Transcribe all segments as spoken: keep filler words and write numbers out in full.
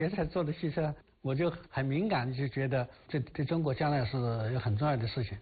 也是做的汽车，我就很敏感，就觉得这对中国将来是有很重要的事情。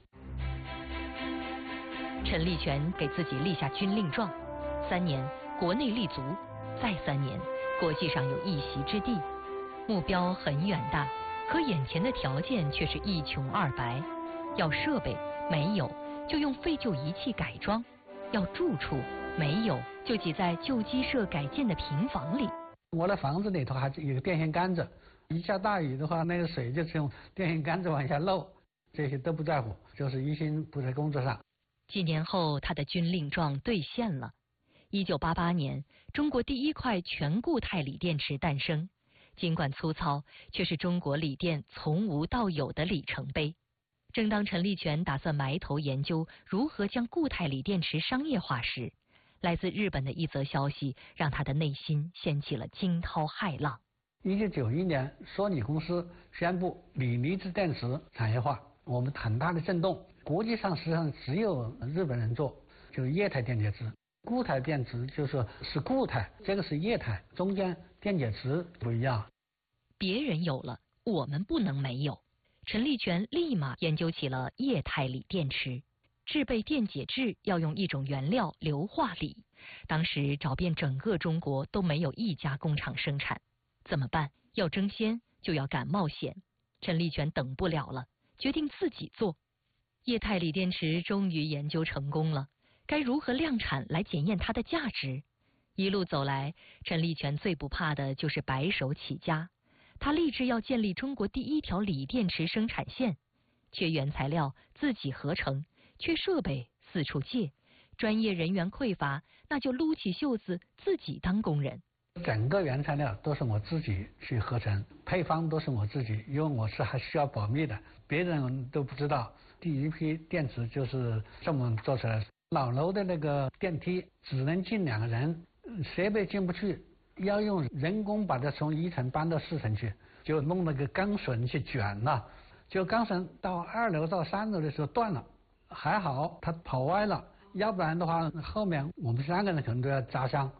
陈立全给自己立下军令状，三年国内立足，再三年国际上有一席之地，目标很远大，可眼前的条件却是一穷二白。要设备没有，就用废旧仪器改装；要住处没有，就挤在旧鸡舍改建的平房里。 我的房子里头还有个电线杆子，一下大雨的话，那个水就是用电线杆子往下漏，这些都不在乎，就是一心不在工作上。 几年后，他的军令状兑现了。一九八八年，中国第一块全固态锂电池诞生，尽管粗糙，却是中国锂电从无到有的里程碑。正当陈立全打算埋头研究如何将固态锂电池商业化时，来自日本的一则消息让他的内心掀起了惊涛骇浪。 一九九一年，索尼公司宣布锂离子电池产业化，我们很大的震动。国际上实际上只有日本人做，就是液态电解质。固态电池就是是固态，这个是液态，中间电解质不一样。 别人有了，我们不能没有。陈立全立马研究起了液态锂电池。制备电解质要用一种原料硫化锂，当时找遍整个中国都没有一家工厂生产，怎么办？要争先就要敢冒险。陈立全等不了了，决定自己做。液态锂电池终于研究成功了，该如何量产来检验它的价值？一路走来，陈立全最不怕的就是白手起家。他立志要建立中国第一条锂电池生产线，缺原材料自己合成，缺设备四处借，专业人员匮乏，那就撸起袖子自己当工人。 整个原材料都是我自己去合成，配方都是我自己，因为我是还需要保密的，别人都不知道。第一批电池就是这么做出来。老楼的那个电梯只能进两个人，设备进不去，要用人工把它从一层搬到四层去，就弄那个钢绳去卷了，就钢绳到二楼到三楼的时候断了，还好它跑歪了，要不然的话后面我们三个人可能都要砸伤。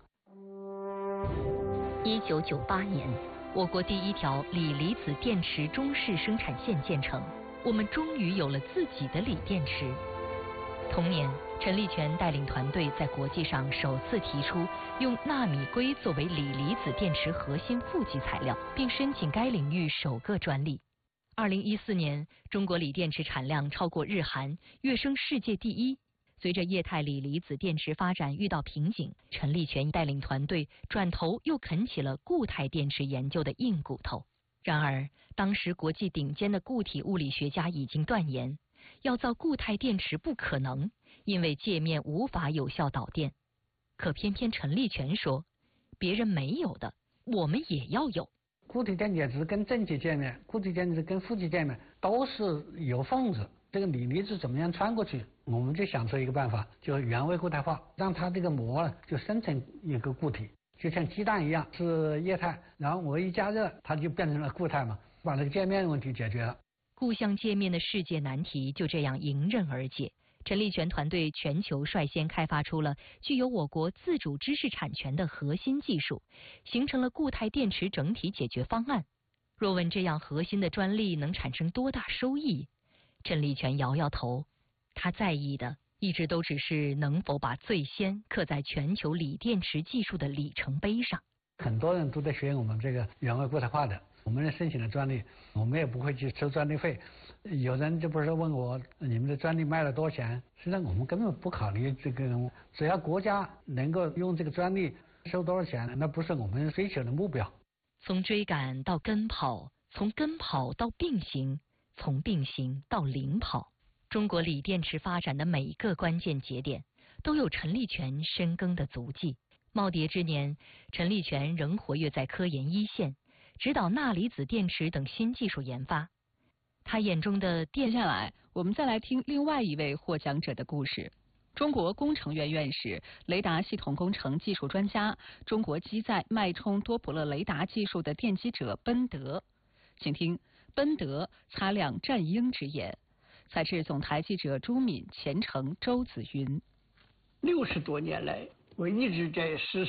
一九九八年，我国第一条锂离子电池中式生产线建成，我们终于有了自己的锂电池。同年，陈立全带领团队在国际上首次提出用纳米硅作为锂离子电池核心负极材料，并申请该领域首个专利。二零一四年，中国锂电池产量超过日韩，跃升世界第一。随着液态锂离子电池发展遇到瓶颈，陈立全带领团队转头又啃起了固态电池研究的硬骨头。然而，当时国际顶尖的固体物理学家已经断言，要造固态电池不可能，因为界面无法有效导电。可偏偏陈立全说，别人没有的，我们也要有。 固体电解质跟正极界面，固体电解质跟负极界面都是有缝子，这个锂离子怎么样穿过去？我们就想出一个办法，就原位固态化，让它这个膜就生成一个固体，就像鸡蛋一样是液态，然后我一加热，它就变成了固态嘛，把那个界面问题解决了。 固相界面的世界难题就这样迎刃而解。陈立全团队全球率先开发出了具有我国自主知识产权的核心技术，形成了固态电池整体解决方案。若问这样核心的专利能产生多大收益，陈立全摇摇头，他在意的一直都只是能否把最先刻在全球锂电池技术的里程碑上。 很多人都在学我们这个原位固态化的，我们申请的专利，我们也不会去收专利费。有人就不是问我你们的专利卖了多少钱，实际上我们根本不考虑这个，只要国家能够用这个专利收多少钱，那不是我们追求的目标。 从追赶到跟跑，从跟跑到并行，从并行到领跑，中国锂电池发展的每一个关键节点都有陈立全深耕的足迹。耄耋之年，陈立全仍活跃在科研一线，指导钠离子电池等新技术研发。他眼中的电接下来，我们再来听另外一位获奖者的故事。中国工程院院士、雷达系统工程技术专家、中国机载脉冲多普勒雷达技术的奠基者奔德，请听奔德擦亮战鹰之眼。采制总台记者朱敏、钱成、周子云。 六十多年来，我一直在实施